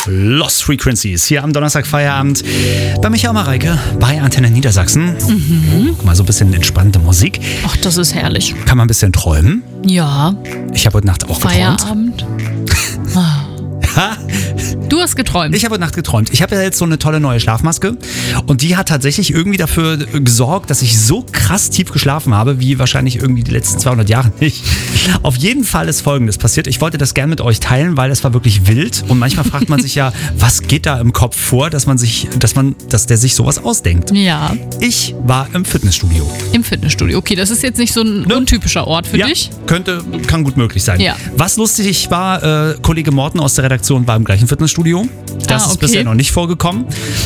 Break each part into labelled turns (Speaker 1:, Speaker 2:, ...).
Speaker 1: Lost Frequencies hier am Donnerstag Feierabend bei Micha und Mareike bei Antenne Niedersachsen. Mal so ein bisschen entspannte Musik.
Speaker 2: Ach, das ist herrlich.
Speaker 1: Kann man ein bisschen träumen.
Speaker 2: Ja.
Speaker 1: Ich habe heute Nacht auch geträumt.
Speaker 2: Feierabend. Du hast geträumt.
Speaker 1: Ich habe heute Nacht geträumt. Ich habe ja jetzt so eine tolle neue Schlafmaske und die hat tatsächlich irgendwie dafür gesorgt, dass ich so krass tief geschlafen habe, wie wahrscheinlich irgendwie die letzten 200 Jahre nicht. Auf jeden Fall ist Folgendes passiert. Ich wollte das gerne mit euch teilen, weil es war wirklich wild und manchmal fragt man sich ja, was geht da im Kopf vor, dass der sich sowas ausdenkt.
Speaker 2: Ja.
Speaker 1: Ich war im Fitnessstudio.
Speaker 2: Im Fitnessstudio. Okay, das ist jetzt nicht so ein untypischer Ort für dich.
Speaker 1: Kann gut möglich sein.
Speaker 2: Ja.
Speaker 1: Was lustig war, Kollege Morten aus der Redaktion war im gleichen Fitnessstudio. Das ist bisher noch nicht vorgekommen.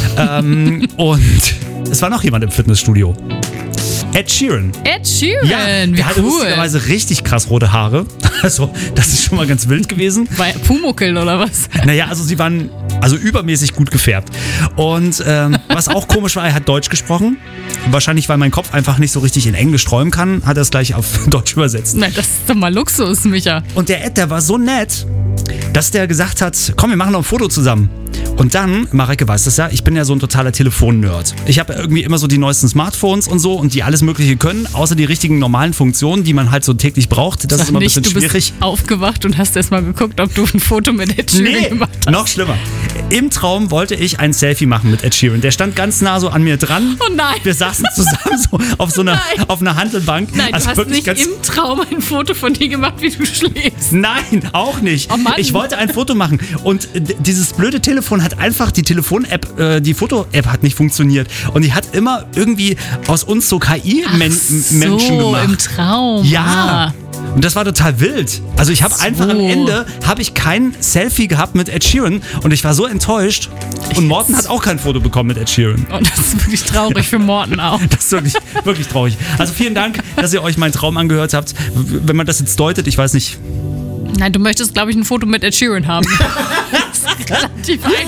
Speaker 1: Und es war noch jemand im Fitnessstudio. Ed Sheeran.
Speaker 2: Ed Sheeran,
Speaker 1: ja,
Speaker 2: wie
Speaker 1: der hatte
Speaker 2: cool.
Speaker 1: lustigerweise richtig krass rote Haare. Also, das ist schon mal ganz wild gewesen.
Speaker 2: Bei Pumuckl oder was?
Speaker 1: Naja, also sie waren übermäßig gut gefärbt. Und was auch komisch war, er hat Deutsch gesprochen. Wahrscheinlich, weil mein Kopf einfach nicht so richtig in Englisch träumen kann, hat er es gleich auf Deutsch übersetzt.
Speaker 2: Nein, das ist doch mal Luxus, Micha.
Speaker 1: Und der Ed, der war so nett, dass der gesagt hat, komm, wir machen noch ein Foto zusammen. Und dann, Mareike weiß das ja, ich bin ja so ein totaler Telefon-Nerd. Ich habe irgendwie immer so die neuesten Smartphones und so und die alles Mögliche können, außer die richtigen normalen Funktionen, die man halt so täglich braucht. Das ist immer ein bisschen schwierig.
Speaker 2: Du bist aufgewacht und hast erst mal geguckt, ob du ein Foto mit Ed Sheeran gemacht hast.
Speaker 1: Noch schlimmer. Im Traum wollte ich ein Selfie machen mit Ed Sheeran. Der stand ganz nah so an mir dran.
Speaker 2: Oh nein.
Speaker 1: Wir saßen zusammen so auf einer Hantelbank.
Speaker 2: Nein,
Speaker 1: also
Speaker 2: du hast nicht im Traum ein Foto von dir gemacht, wie du schläfst.
Speaker 1: Nein, auch nicht.
Speaker 2: Oh Mann.
Speaker 1: Ich wollte ein Foto machen und dieses blöde Telefon hat einfach, die Telefon-App, die Foto-App hat nicht funktioniert und die hat immer irgendwie aus uns so KI-Menschen gemacht.
Speaker 2: Im Traum.
Speaker 1: Ja. Und das war total wild. Also ich habe einfach am Ende kein Selfie gehabt mit Ed Sheeran und ich war so enttäuscht. Und Morten hat auch kein Foto bekommen mit Ed Sheeran.
Speaker 2: Und das ist wirklich traurig für Morten auch.
Speaker 1: Das ist wirklich, wirklich traurig. Also vielen Dank, dass ihr euch meinen Traum angehört habt. Wenn man das jetzt deutet, ich weiß nicht.
Speaker 2: Nein, du möchtest, glaube ich, ein Foto mit Ed Sheeran haben. Das ist relativ